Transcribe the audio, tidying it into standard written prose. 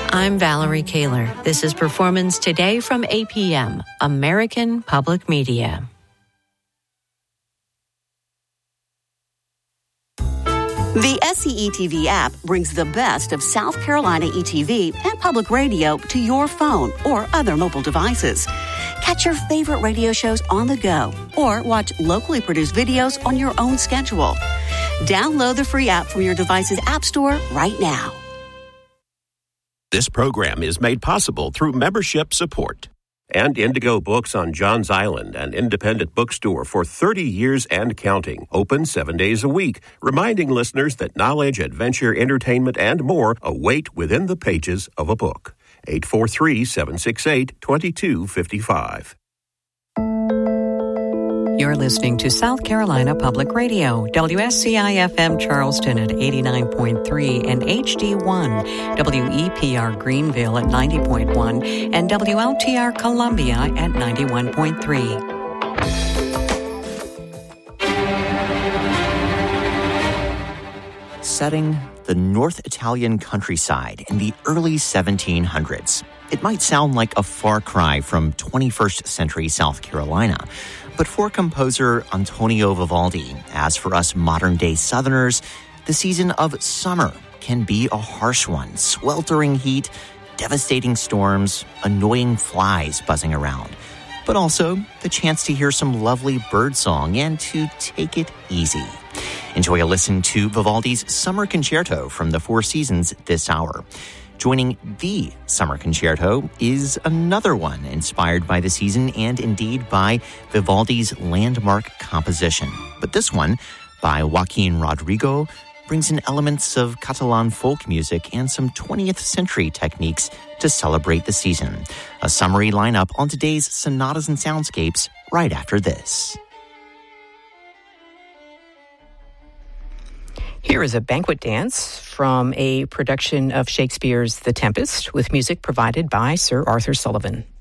I'm Valerie Kaler. This is Performance Today from APM, American Public Media. The SCETV app brings the best of South Carolina ETV and public radio to your phone or other mobile devices. Catch your favorite radio shows on the go or watch locally produced videos on your own schedule. Download the free app from your device's app store right now. This program is made possible through membership support. And Indigo Books on Johns Island, an independent bookstore for 30 years and counting. Open 7 days a week, reminding listeners that knowledge, adventure, entertainment, and more await within the pages of a book. 843-768-2255. You're listening to South Carolina Public Radio, WSCI-FM Charleston at 89.3 and HD1, WEPR Greenville at 90.1, and WLTR Columbia at 91.3. Setting the North Italian countryside in the early 1700s. It might sound like a far cry from 21st century South Carolina, but for composer Antonio Vivaldi, as for us modern-day Southerners, the season of summer can be a harsh one. Sweltering heat, devastating storms, annoying flies buzzing around, but also the chance to hear some lovely birdsong and to take it easy. Enjoy a listen to Vivaldi's Summer Concerto from the Four Seasons this hour. Joining the Summer Concerto is another one inspired by the season and indeed by Vivaldi's landmark composition. But this one, by Joaquin Rodrigo, brings in elements of Catalan folk music and some 20th century techniques to celebrate the season. A summary lineup on today's Sonatas and Soundscapes right after this. Here is a banquet dance from a production of Shakespeare's The Tempest with music provided by Sir Arthur Sullivan.